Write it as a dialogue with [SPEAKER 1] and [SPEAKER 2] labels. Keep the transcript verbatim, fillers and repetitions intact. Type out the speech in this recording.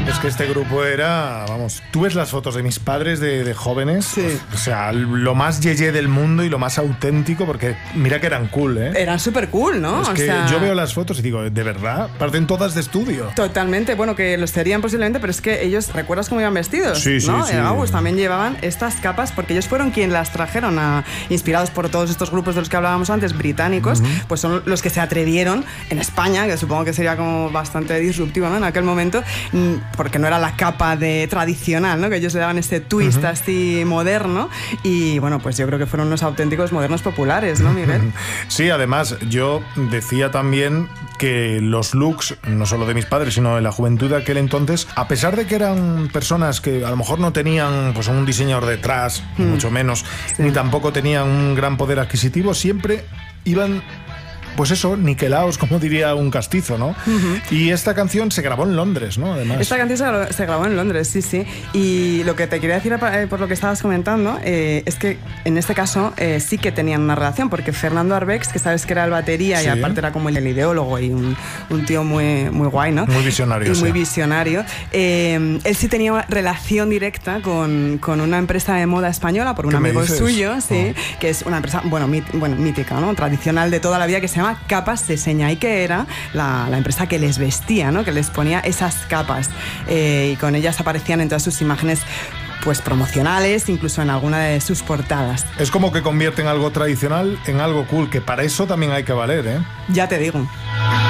[SPEAKER 1] Es que este grupo era, vamos, tú ves las fotos de mis padres de, de jóvenes,
[SPEAKER 2] sí.
[SPEAKER 1] O sea, lo más yeye del mundo y lo más auténtico, porque mira que eran cool, ¿eh?
[SPEAKER 2] Eran súper cool, ¿no?
[SPEAKER 1] Es
[SPEAKER 2] o
[SPEAKER 1] que
[SPEAKER 2] sea...
[SPEAKER 1] yo veo las fotos y digo, ¿de verdad? Parten todas de estudio.
[SPEAKER 2] Totalmente, bueno, que los serían posiblemente, pero es que ellos, ¿recuerdas cómo iban vestidos?
[SPEAKER 1] Sí, sí,
[SPEAKER 2] ¿no?
[SPEAKER 1] sí.
[SPEAKER 2] Agus, también llevaban estas capas, porque ellos fueron quienes las trajeron, a, inspirados por todos estos grupos de los que hablábamos antes, británicos, uh-huh. Pues son los que se atrevieron en España, que supongo que sería como bastante disruptivo, ¿no? En aquel momento, porque no era la capa de tradicional, ¿no? Que ellos le daban este twist uh-huh. así moderno, y bueno, pues yo creo que fueron unos auténticos modernos populares, ¿no, Miguel?
[SPEAKER 1] Sí, además, yo decía también que los looks, no solo de mis padres, sino de la juventud de aquel entonces, a pesar de que eran personas que a lo mejor no tenían pues un diseñador detrás, mm. mucho menos, sí. Ni tampoco tenían un gran poder adquisitivo, siempre iban... pues eso, niquelaos, como diría un castizo, ¿no? Uh-huh. Y esta canción se grabó en Londres, ¿no? Además.
[SPEAKER 2] Esta canción se grabó, se grabó en Londres, sí, sí. Y lo que te quería decir eh, por lo que estabas comentando eh, es que en este caso eh, sí que tenían una relación, porque Fernando Arbex, que sabes que era el batería, sí. Y aparte era como el ideólogo y un, un tío muy, muy guay, ¿no?
[SPEAKER 1] Muy visionario.
[SPEAKER 2] Y
[SPEAKER 1] sí.
[SPEAKER 2] muy visionario. Eh, él sí tenía relación directa con, con una empresa de moda española, por un amigo suyo, sí, oh. Que es una empresa, bueno, mit, bueno, mítica, ¿no? Tradicional de toda la vida, que se llama Capas de Seña, y que era la, la empresa que les vestía, ¿no? Que les ponía esas capas eh, y con ellas aparecían en todas sus imágenes pues promocionales, incluso en alguna de sus portadas.
[SPEAKER 1] Es como que convierten algo tradicional en algo cool, que para eso también hay que valer, ¿eh?
[SPEAKER 2] Ya te digo.